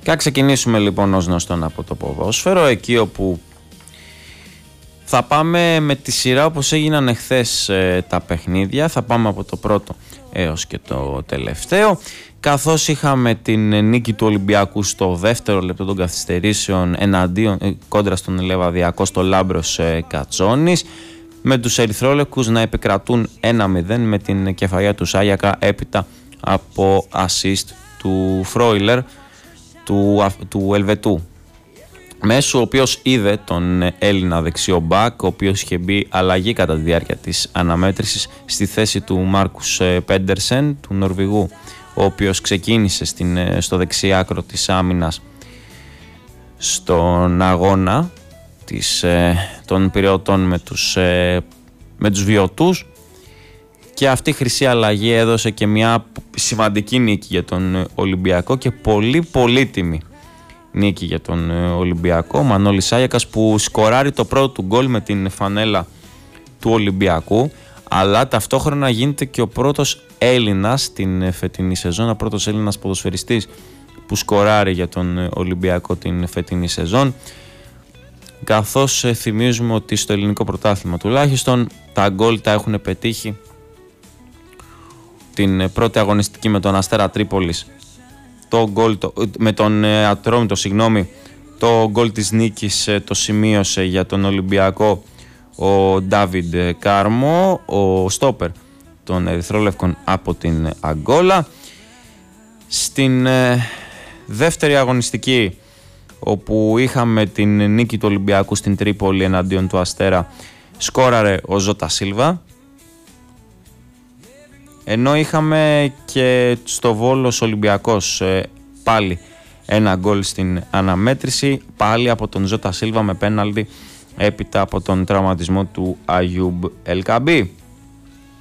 Και θα ξεκινήσουμε λοιπόν ως γνωστόν από το ποδόσφαιρο, εκεί όπου θα πάμε με τη σειρά όπως έγιναν εχθές τα παιχνίδια. Θα πάμε από το πρώτο έως και το τελευταίο, καθώς είχαμε την νίκη του Ολυμπιακού στο δεύτερο λεπτό των καθυστερήσεων κόντρα στον Λεβαδιακό στο Λάμπρος Κατσόνης, με τους ερυθρόλευκους να επικρατούν 1-0 με την κεφαλιά του Σάγιακα έπειτα από assist του Φρόιλερ του Ελβετού μέσου, ο οποίος είδε τον Έλληνα δεξιό μπακ, ο οποίος είχε μπει αλλαγή κατά τη διάρκεια της αναμέτρησης στη θέση του Μάρκους Πέντερσεν, του Νορβηγού, ο οποίος ξεκίνησε στο δεξί άκρο της άμυνας στον αγώνα των πυρεωτών με τους βιωτούς, και αυτή η χρυσή αλλαγή έδωσε και μια σημαντική νίκη για τον Ολυμπιακό και πολύ πολύτιμη νίκη για τον Ολυμπιακό. Ο Μανώλης Σάγιακας που σκοράρει το πρώτο του γκολ με την φανέλα του Ολυμπιακού, αλλά ταυτόχρονα γίνεται και ο πρώτος Έλληνας την φετινή σεζόν, ο πρώτος Έλληνας ποδοσφαιριστής που σκοράρει για τον Ολυμπιακό την φετινή σεζόν, καθώς θυμίζουμε ότι στο ελληνικό πρωτάθλημα τουλάχιστον τα γκολ τα έχουν πετύχει την πρώτη αγωνιστική με τον Αστέρα Τρίπολης, με τον Ατρόμητο, το γκολ της νίκης το σημείωσε για τον Ολυμπιακό ο Ντάβιντ Κάρμο, ο στόπερ των ερυθρόλευκων από την Αγκόλα. Στην δεύτερη αγωνιστική, όπου είχαμε την νίκη του Ολυμπιακού στην Τρίπολη εναντίον του Αστέρα, σκόραρε ο Ζώτα Σίλβα, ενώ είχαμε και στο Βόλος Ολυμπιακός πάλι ένα γκολ στην αναμέτρηση, πάλι από τον Ζώτα Σίλβα με πέναλτι έπειτα από τον τραυματισμό του Αγιούμπ Ελκαμπή.